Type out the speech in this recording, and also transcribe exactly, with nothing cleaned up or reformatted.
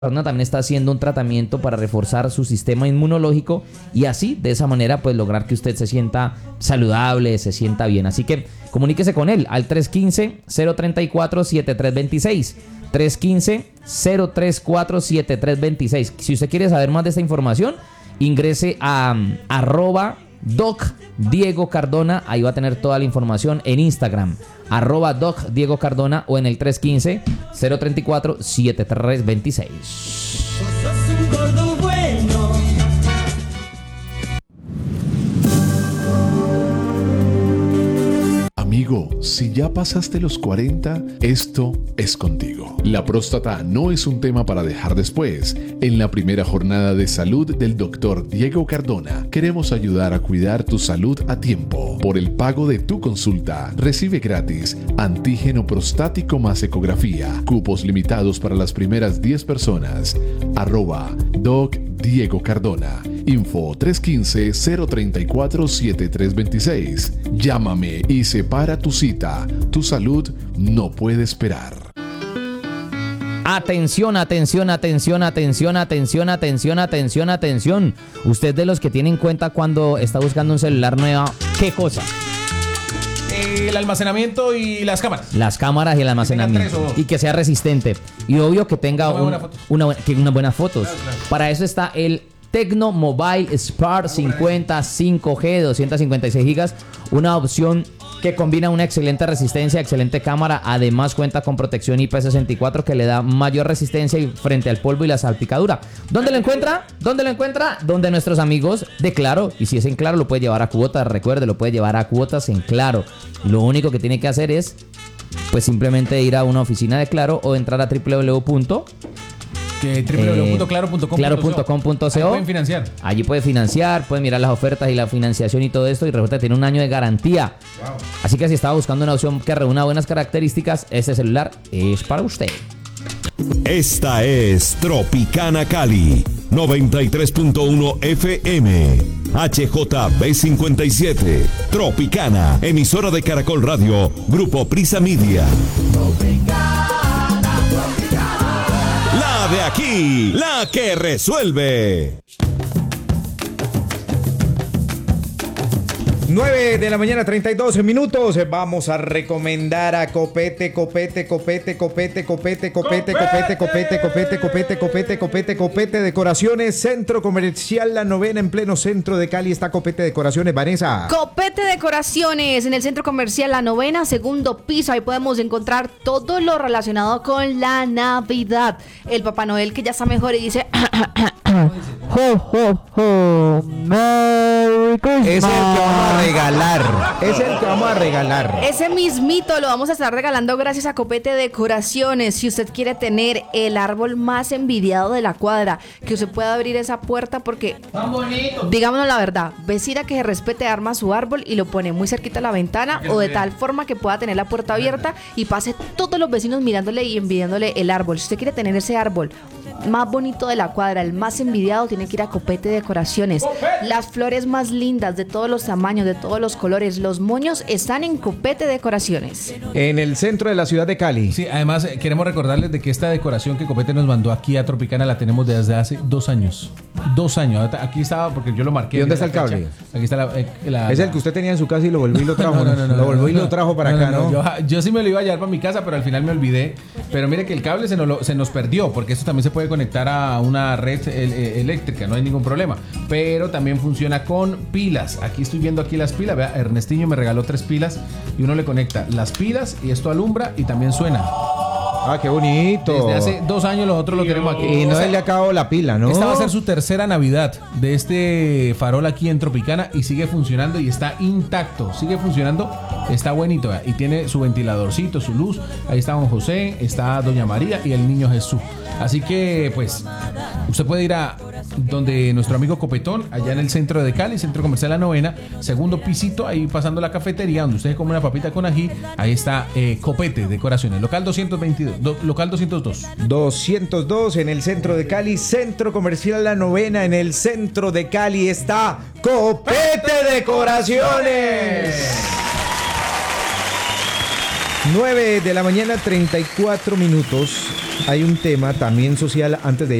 Cardona también está haciendo un tratamiento para reforzar su sistema inmunológico y así, de esa manera, pues lograr que usted se sienta saludable, se sienta bien. Así que comuníquese con él al tres uno cinco, cero tres cuatro, siete tres dos seis. tres uno cinco, cero tres cuatro, siete tres dos seis. Si usted quiere saber más de esta información, ingrese a um, arroba Doc Diego Cardona, ahí va a tener toda la información en Instagram, arroba Doc Diego Cardona o en el tres uno cinco, cero tres cuatro, siete tres dos seis. Amigo, si ya pasaste los cuarenta, esto es contigo. La próstata no es un tema para dejar después. En la primera jornada de salud del doctor Diego Cardona, queremos ayudar a cuidar tu salud a tiempo. Por el pago de tu consulta, recibe gratis antígeno prostático más ecografía. Cupos limitados para las primeras diez personas. Arroba Doc Diego Cardona. Info tres uno cinco, cero tres cuatro, siete tres dos seis. Llámame y separa tu cita. Tu salud no puede esperar. Atención, atención, atención, atención, atención, atención, atención, atención. Usted de los que tiene en cuenta cuando está buscando un celular nuevo, ¿qué cosa? El almacenamiento y las cámaras. Las cámaras y el almacenamiento. Y que sea resistente. Y obvio que tenga una, un, buena una, buena, que unas buenas fotos. Claro, claro. Para eso está el Tecno Mobile Spark cincuenta cinco G, doscientos cincuenta y seis gigas. Una opción que combina una excelente resistencia, excelente cámara. Además cuenta con protección I P sesenta y cuatro que le da mayor resistencia frente al polvo y la salpicadura. ¿Dónde lo encuentra? ¿Dónde lo encuentra? Donde nuestros amigos de Claro. Y si es en Claro, lo puede llevar a cuotas. Recuerde, lo puede llevar a cuotas en Claro. Lo único que tiene que hacer es pues simplemente ir a una oficina de Claro o entrar a doble u doble u doble u punto claro punto com punto co. Ahí pueden financiar. Allí puede financiar, puede mirar las ofertas y la financiación y todo esto. Y resulta que tiene un año de garantía. Wow. Así que si estaba buscando una opción que reúna buenas características, este celular es para usted. Esta es Tropicana Cali, noventa y tres punto uno F M. H J B cincuenta y siete. Tropicana, emisora de Caracol Radio, Grupo Prisa Media. Tropicana. La de aquí, la que resuelve. nueve de la mañana, treinta y dos minutos. Vamos a recomendar a Copete, Copete, Copete, Copete, Copete, Copete, Copete, Copete, Copete, Copete, Copete, Copete, Copete Decoraciones, Centro Comercial La Novena, en pleno centro de Cali está Copete Decoraciones. Vanessa. Copete Decoraciones en el Centro Comercial La Novena, segundo piso. Ahí podemos encontrar todo lo relacionado con la Navidad. El Papá Noel que ya está mejor y dice ho, ho, ho, Merry Christmas. Es el que vamos a regalar. Es el que vamos a regalar. Ese mismito lo vamos a estar regalando gracias a Copete Decoraciones. Si usted quiere tener el árbol más envidiado de la cuadra, que usted pueda abrir esa puerta porque, tan bonito, digámonos la verdad, vecina que se respete arma su árbol y lo pone muy cerquita a la ventana o de tal forma que pueda tener la puerta abierta y pase todos los vecinos mirándole y envidiándole el árbol. Si usted quiere tener ese árbol más bonito de la cuadra, el más envidiado, tiene que ir a Copete Decoraciones. Las flores más lindas de todos los tamaños, de todos los colores, los moños están en Copete Decoraciones. En el centro de la ciudad de Cali. Sí, además eh, queremos recordarles de que esta decoración que Copete nos mandó aquí a Tropicana la tenemos desde hace dos años. Dos años. Aquí estaba porque yo lo marqué. ¿Y dónde está el cable? Aquí está la, eh, la... Es el que usted tenía en su casa y lo volvió y lo trajo. no, no, no, no, lo volvió no, y no, lo trajo para no, acá, no, ¿no? Yo, yo sí me lo iba a llevar para mi casa, pero al final me olvidé. Pero mire que el cable se nos, lo, se nos perdió, porque esto también se puede conectar a una red el, el, eléctrica, no hay ningún problema. Pero también funciona con pilas. Aquí estoy viendo aquí las pilas. Vea, Ernestinho me regaló tres pilas y uno le conecta las pilas y esto alumbra y también suena. Ah, qué bonito. Desde hace dos años nosotros lo tenemos aquí. Y no se le ha acabado la pila, ¿no? Esta va a ser su tercera Navidad de este farol aquí en Tropicana y sigue funcionando y está intacto. Sigue funcionando, está bonito. ¿Verdad? Y tiene su ventiladorcito, su luz. Ahí está don José, está doña María y el niño Jesús. Así que, pues, usted puede ir a donde nuestro amigo Copetón, allá en el centro de Cali, Centro Comercial La Novena, segundo pisito, ahí pasando la cafetería, donde usted come una papita con ají, ahí está eh, Copete Decoraciones, local doscientos veintidós, do, local doscientos dos. doscientos dos en el centro de Cali, Centro Comercial La Novena, en el centro de Cali está Copete Decoraciones. nueve de la mañana, treinta y cuatro minutos. hay un tema también social antes de